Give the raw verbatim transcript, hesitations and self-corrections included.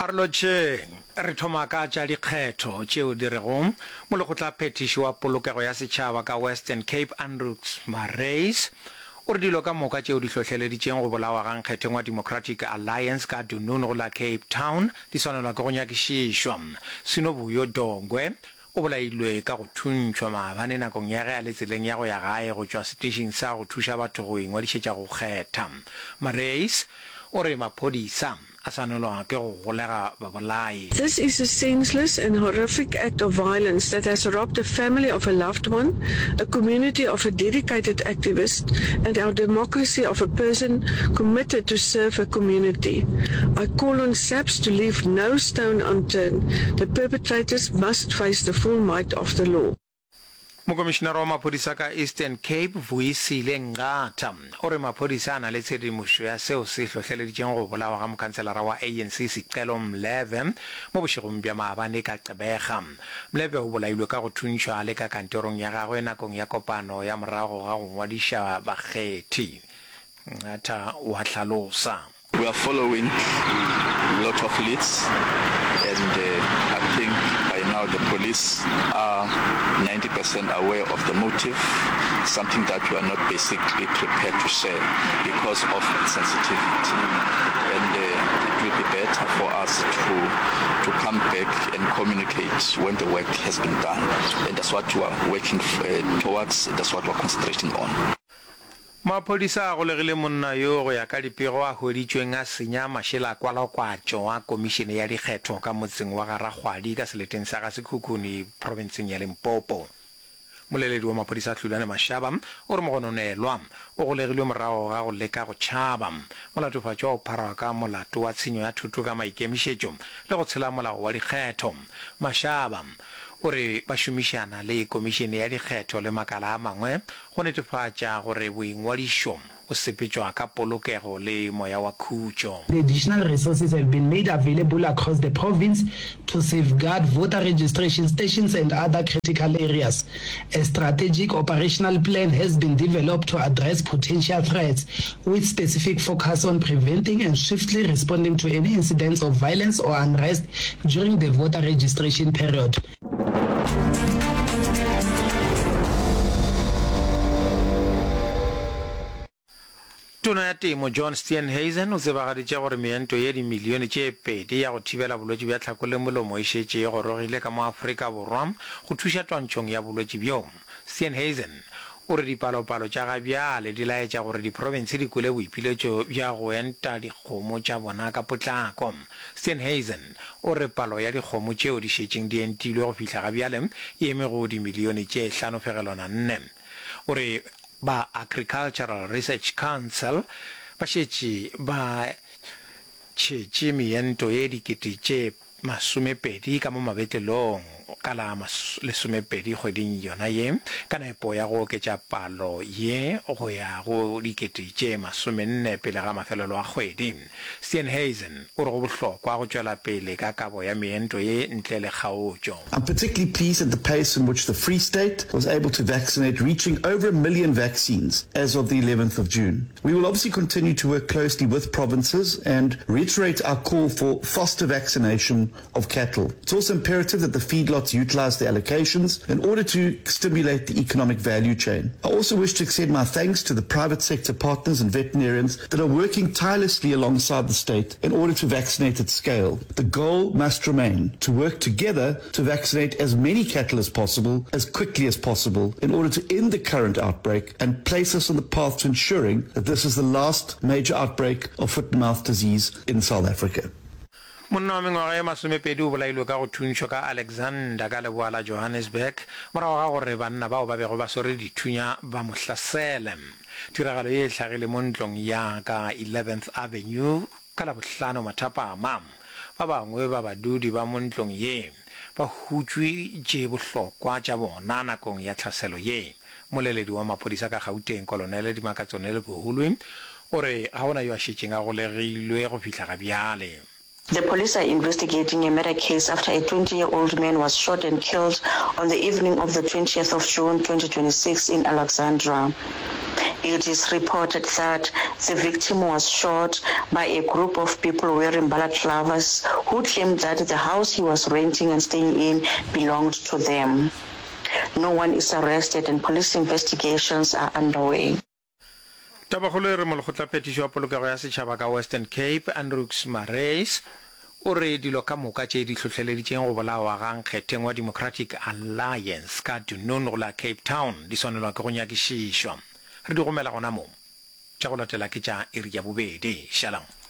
Arloche re thoma ka tša dikgetho tšeo di rego mo lekgotla phetiši wa polokego ya setšhaba ka Western Cape Andrews Marais o re dilo ka moka tšeo di hlohleleditšeng go bolawa ga nkgetheng wa Democratic Alliance ka Dununu go la Cape Town di swanelwa ke go nyakišišwa. Sinobuyo Dongwe o bolailwe ka go thuntšhwa maabane nakong ya ge a le tseleng ya go ya gae go tšwa seteišeng sa go thuša batho go ingwadišetša go kgetha. Marais o re maphodisa This is a senseless and horrific act of violence that has robbed the family of a loved one, a community of a dedicated activist, and our democracy of a person committed to serve a community. I call on SAPS to leave no stone unturned. The perpetrators must face the full might of the law. Mokomishenara wa maphodisa ka Eastern Cape Vuisile Ngata o re maphodisa a na le tshedimošo ya seo se hlohleleditšeng go bolawa ga mokhanselara wa A N C Sicelo Mleve mo bošegong bja maabane ka Gqeberha. Mleve o bolailwe ka go thuntšhwa le ka kantorong ya gagwe nakong ya kopano ya morago ga go ngwadiša bakgethi. Ngata o a hlalosa. We are following a lot of leads, and uh, I think by now the police are ninety percent aware of the motive, something that we are not basically prepared to share because of sensitivity. And uh, it will be better for us to, to come back and communicate when the work has been done. And that's what we are working uh, towards, that's what we are concentrating on. Maphodisa a golegile monna yo go ya ka dipego a hoditšweng a senya mašela kwalakwatšo a komishene ya dikgetho ka motseng wa Garagwadi ka seleteng sa ga Sekhukhune provinceng ya Limpopo. Moleledi wa maphodisa a Hlulane Mashaba o re mogononelwa o golegilwe morago ga go leka go tšhaba molatofatšo o phara ka molato wa tshenyo ya thuto ka maikemišetšo le go tshela molao wa dikgetho. Mashaba o re ba šomišana le komishene ya dikgetho le makala a mangwe go netefatša gore boingwadišo o sepetšwa ka polokego le moya wa khutšo. The additional resources have been made available across the province to safeguard voter registration stations and other critical areas. A strategic operational plan has been developed to address potential threats with specific focus on preventing and swiftly responding to any incidents of violence or unrest during the voter registration period. Tona ya temo John Steenhuisen o tsebagaditše gore meento ye dimilione tše pedi ya go thibela bolwetši bja tlhakole molomo e šetše e gorogile ka mo Afrika Borwa go thuša twantšhong ya bolwetši bjo. Steenhuisen o re dipalopalo tša ga bjale di laetša gore diprovinse di kwele boipiletšo bja go enta dikgomo tša bona ka potlako. Steenhuisen o re palo ya dikgomo tšeo di šetšeng di entilwe go fihla ga bjale e eme go dimilione tše hlano fegelwana nne. O re ba Agricultural Research Council ba šetše ba tšetše meento ye dikete tše masomepedi ka mo mabetlelong ka la lesomepedi kgweding yona ye ka nepo ya go oketša palo ye go ya go dikete tše masomenne pele ga mafelelo a kgwedi. Steenhuisen o re go bohlokwa go tšwela pele ka kabo ya meento ye ntle le kgaotšo. I'm particularly pleased at the pace in which the Free State was able to vaccinate, reaching over a million vaccines as of the eleventh of June. We will obviously continue to work closely with provinces and reiterate our call for faster vaccination of cattle. It's also imperative that the feedlots utilize the allocations in order to stimulate the economic value chain. I also wish to extend my thanks to the private sector partners and veterinarians that are working tirelessly alongside the state in order to vaccinate at scale. The goal must remain to work together to vaccinate as many cattle as possible, as quickly as possible, in order to end the current outbreak and place us on the path to ensuring that this is the last major outbreak of foot and mouth disease in South Africa. Monna wa mengwaga ye masomepedi o bolailwe ka go thuntšhwa ka Alexander ka leboa la Johannesburg morago ga gore banna bao ba bego ba swere dithunya ba mo hlasele. Tiragalo ye e hlagile mo ntlong ya ka eleventh Avenue ka Labohlano mathapama. Ba bangwe ba badudi ba mo ntlong ye ba hutswitše bohlokwa tša bona nakong ya tlhaselo ye. Moleledi wa maphodisa ka Gauteng Kolonele Dimakatsonele Bohulwe o re ga gona yo a šetšeng a golegilwe go fihla ga bjale. The police are investigating a murder case after a twenty-year-old man was shot and killed on the evening of the twentieth of June twenty twenty-six in Alexandra. It is reported that the victim was shot by a group of people wearing balaclavas who claimed that the house he was renting and staying in belonged to them. No one is arrested and police investigations are underway. Tabakgolo e re molekgotlaphethiši wa polokego ya setšhaba ka Western Cape Andrews Marais o re dilo ka moka tše di tlhohleleditšeng go bolawa ga nkgetheng wa Democratic Alliance ka Dunoon go la Cape Town di swanelwa ke go nyakišišwa re di gomela gona moo tša go latela ke tša iri ya bobedi. Shalom.